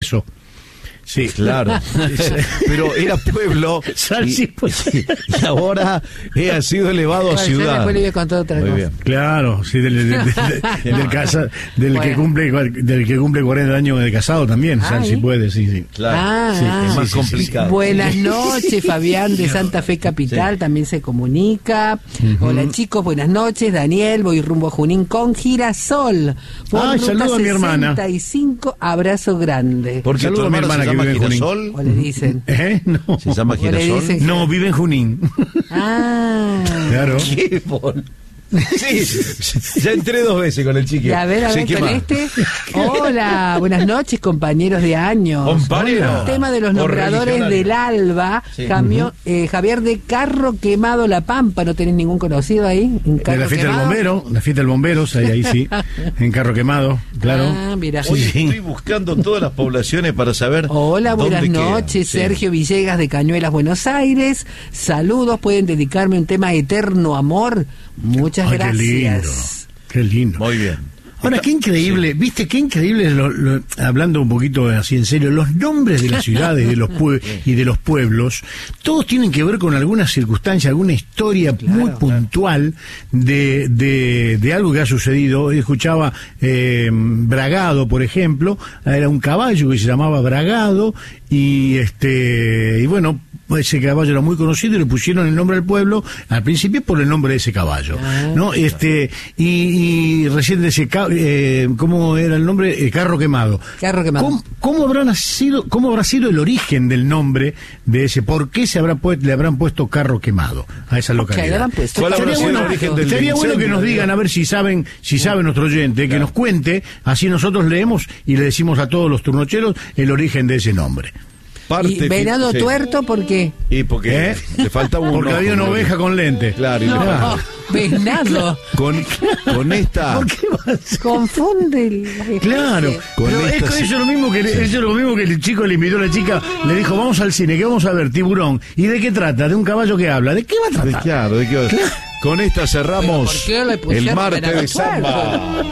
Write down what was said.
eso. Sí, claro. Pero era pueblo y ahora ha sido elevado a ciudad. Después le voy a contar otra cosa. Bien. Claro, sí, del que cumple 40 años de casado también, si puede, sí. Claro. Es más complicado. Buenas noches, Fabián de Santa Fe Capital, también se comunica. Hola chicos, buenas noches, Daniel, voy rumbo a Junín con Girasol. Saludo a mi hermana. 65, abrazo grande. Porque saludo a mi hermana que vive en Junín. ¿O le dicen? No. ¿Se llama Girasol? No, vive en Junín. Claro. Qué bon. Sí, ya entré 2 veces con el chique. A ver, con este. Hola, buenas noches, compañeros de años. Compañero. El tema de los nombradores del Alba. Javier de Carro Quemado La Pampa. ¿No tenés ningún conocido ahí? De la fiesta del bombero, la fiesta del bomberos, ahí sí. En Carro Quemado, claro. Mira. Hoy estoy buscando todas las poblaciones para saber. Hola, buenas noches, Sergio Villegas de Cañuelas, Buenos Aires. Saludos, pueden dedicarme un tema Eterno Amor. Muchas gracias. Qué lindo. Muy bien. Ahora, qué increíble, ¿viste? Qué increíble, hablando un poquito así en serio, los nombres de las ciudades y de los pueblos, todos tienen que ver con alguna circunstancia, alguna historia muy puntual de algo que ha sucedido. Hoy escuchaba Bragado, por ejemplo, era un caballo que se llamaba Bragado, y bueno, ese caballo era muy conocido y le pusieron el nombre al pueblo al principio por el nombre de ese caballo, ¿no? Y recién de ese ¿cómo era el nombre? Carro Quemado. ¿Cómo habrá sido el origen del nombre de ese? ¿Por qué le habrán puesto Carro Quemado a esa localidad? Sería bueno que nos digan, a ver si sabe nuestro oyente, que nos cuente, así nosotros leemos y le decimos a todos los turnocheros el origen de ese nombre. ¿Y Venado Tuerto por qué? Y porque le falta un porque había una oveja con lente. Claro. Venado. Con esta. ¿Por qué confunde? Claro. Pero eso es lo mismo que el chico le invitó a la chica, le dijo, vamos al cine, ¿qué vamos a ver? Tiburón. ¿Y de qué trata? De un caballo que habla. ¿De qué va a tratar? ¿De qué va a tratar? Con esta cerramos el martes de samba.